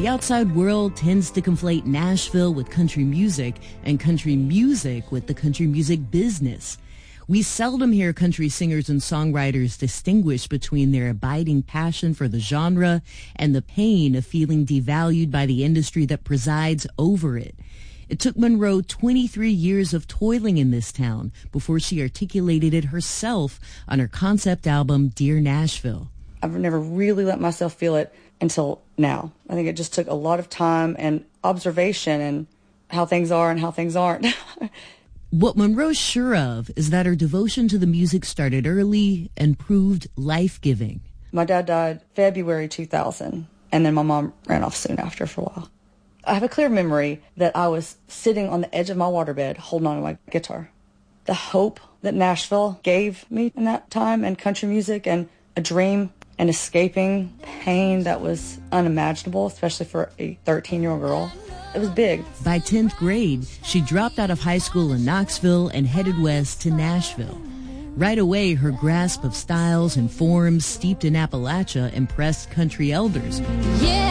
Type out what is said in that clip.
The outside world tends to conflate Nashville with country music and country music with the country music business. We seldom hear country singers and songwriters distinguish between their abiding passion for the genre and the pain of feeling devalued by the industry that presides over it. It took Monroe 23 years of toiling in this town before she articulated it herself on her concept album, Dear Nashville. I've never really let myself feel it until now. I think it just took a lot of time and observation and how things are and how things aren't. What Monroe's sure of is that her devotion to the music started early and proved life-giving. My dad died February 2000, and then my mom ran off soon after for a while. I have a clear memory that I was sitting on the edge of my waterbed holding on to my guitar. The hope that Nashville gave me in that time, and country music, and a dream, and escaping pain that was unimaginable, especially for a 13-year-old girl. It was big. By 10th grade, she dropped out of high school in Knoxville and headed west to Nashville. Right away, her grasp of styles and forms steeped in Appalachia impressed country elders. Yeah.